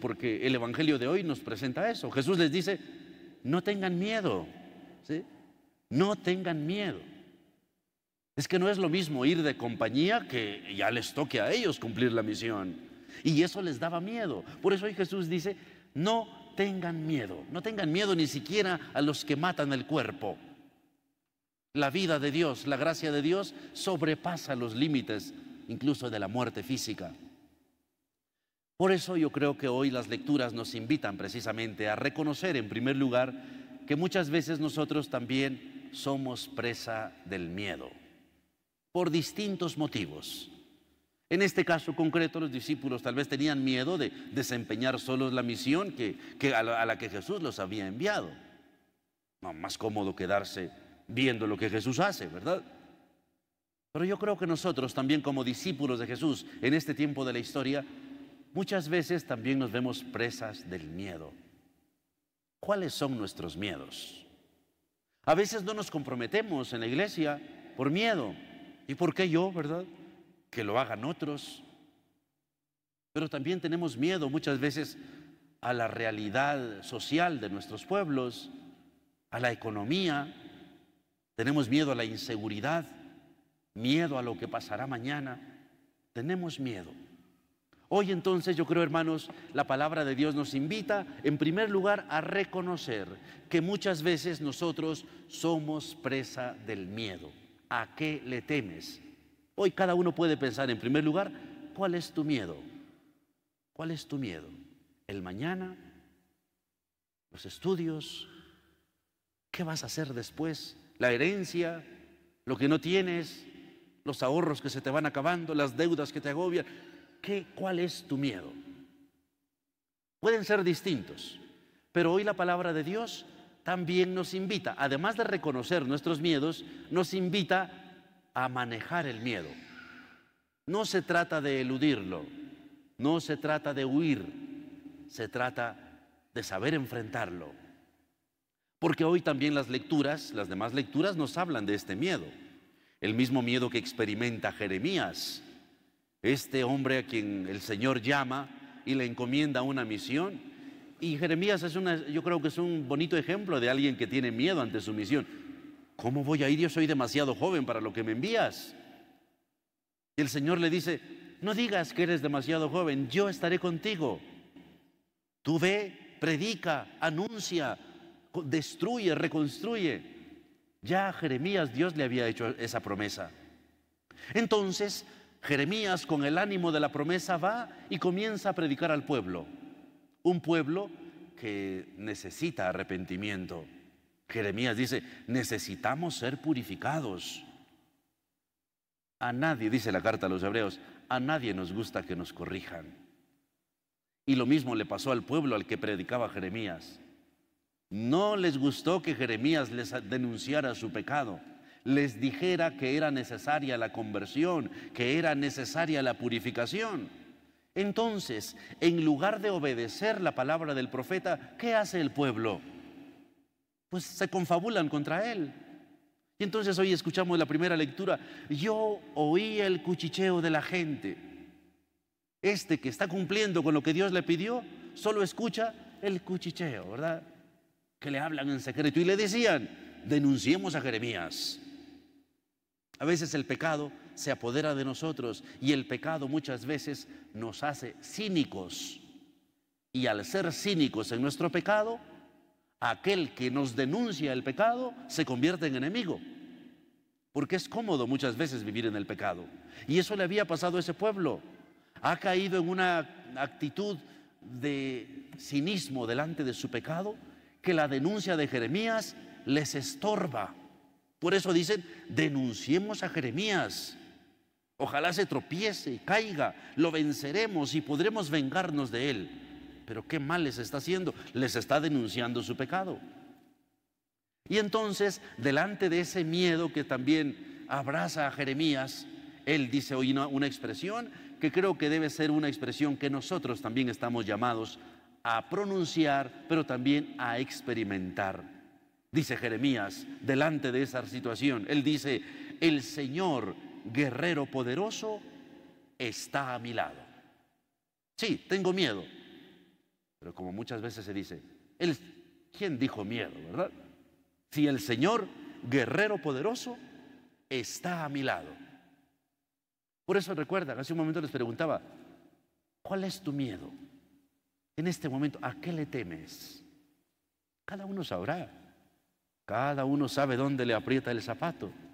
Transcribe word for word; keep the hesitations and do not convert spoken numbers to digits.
porque el evangelio de hoy nos presenta eso. Jesús les dice, no tengan miedo, ¿sí? No tengan miedo. Es que no es lo mismo ir de compañía que ya les toque a ellos cumplir la misión. Y eso les daba miedo. Por eso hoy Jesús dice, no tengan miedo. No tengan miedo ni siquiera a los que matan el cuerpo. La vida de Dios, la gracia de Dios sobrepasa los límites incluso de la muerte física. Por eso yo creo que hoy las lecturas nos invitan precisamente a reconocer en primer lugar que muchas veces nosotros también somos presa del miedo, por distintos motivos. En este caso concreto, los discípulos tal vez tenían miedo de desempeñar solos la misión que, que a, la, a la que Jesús los había enviado. No, más cómodo quedarse viendo lo que Jesús hace, ¿verdad? Pero yo creo que nosotros también como discípulos de Jesús en este tiempo de la historia, muchas veces también nos vemos presas del miedo. ¿Cuáles son nuestros miedos? A veces no nos comprometemos en la iglesia por miedo. ¿Y por qué yo, verdad? Que lo hagan otros. Pero también tenemos miedo muchas veces a la realidad social de nuestros pueblos, a la economía. Tenemos miedo a la inseguridad, miedo a lo que pasará mañana. Tenemos miedo. Hoy entonces yo creo, hermanos, la palabra de Dios nos invita en primer lugar a reconocer que muchas veces nosotros somos presa del miedo. ¿A qué le temes? Hoy cada uno puede pensar en primer lugar, ¿cuál es tu miedo? ¿Cuál es tu miedo? ¿El mañana? ¿Los estudios? ¿Qué vas a hacer después? ¿La herencia? ¿Lo que no tienes? ¿Los ahorros que se te van acabando? ¿Las deudas que te agobian? ¿Qué, ¿Cuál es tu miedo? Pueden ser distintos, pero hoy la palabra de Dios también nos invita, además de reconocer nuestros miedos, nos invita a manejar el miedo. No se trata de eludirlo, no se trata de huir, se trata de saber enfrentarlo. Porque hoy también las lecturas, las demás lecturas nos hablan de este miedo, el mismo miedo que experimenta Jeremías, este hombre a quien el Señor llama y le encomienda una misión. Y Jeremías es una, yo creo que es un bonito ejemplo de alguien que tiene miedo ante su misión. ¿Cómo voy a ir? Yo soy demasiado joven para lo que me envías. Y el Señor le dice, no digas que eres demasiado joven, yo estaré contigo. Tú ve, predica, anuncia, destruye, reconstruye. Ya a Jeremías Dios le había hecho esa promesa. Entonces Jeremías, con el ánimo de la promesa, va y comienza a predicar al pueblo. Un pueblo que necesita arrepentimiento. Jeremías dice, necesitamos ser purificados. A nadie, dice la carta a los hebreos, a nadie nos gusta que nos corrijan. Y lo mismo le pasó al pueblo al que predicaba Jeremías. No les gustó que Jeremías les denunciara su pecado, les dijera que era necesaria la conversión, que era necesaria la purificación. Entonces, en lugar de obedecer la palabra del profeta, ¿qué hace el pueblo? Pues se confabulan contra él. Y entonces hoy escuchamos la primera lectura. Yo oí el cuchicheo de la gente. Este que está cumpliendo con lo que Dios le pidió, solo escucha el cuchicheo, ¿verdad? Que le hablan en secreto y le decían, denunciemos a Jeremías. A veces el pecado se apodera de nosotros y el pecado muchas veces nos hace cínicos. Y al ser cínicos en nuestro pecado, aquel que nos denuncia el pecado se convierte en enemigo. Porque es cómodo muchas veces vivir en el pecado. Y eso le había pasado a ese pueblo. Ha caído en una actitud de cinismo delante de su pecado que la denuncia de Jeremías les estorba. Por eso dicen, denunciemos a Jeremías. Ojalá se tropiece, caiga, lo venceremos y podremos vengarnos de él. Pero qué mal les está haciendo, les está denunciando su pecado. Y entonces, delante de ese miedo que también abraza a Jeremías, él dice hoy una, una expresión que creo que debe ser una expresión que nosotros también estamos llamados a pronunciar, pero también a experimentar. Dice Jeremías, delante de esa situación, él dice, el Señor, guerrero poderoso, está a mi lado. Sí, tengo miedo, Pero como muchas veces se dice, el, ¿quién dijo miedo, verdad? Si el Señor, guerrero poderoso, está a mi lado. Por eso recuerdan, hace un momento les preguntaba, ¿cuál es tu miedo? En este momento, ¿a qué le temes? Cada uno sabrá. Cada uno sabe dónde le aprieta el zapato.